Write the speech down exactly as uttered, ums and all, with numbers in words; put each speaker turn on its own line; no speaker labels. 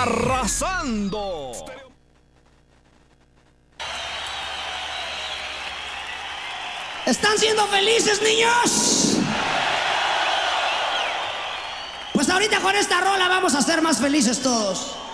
arrasando.
¿Están siendo felices, niños? Pues ahorita con esta rola vamos a ser más felices todos.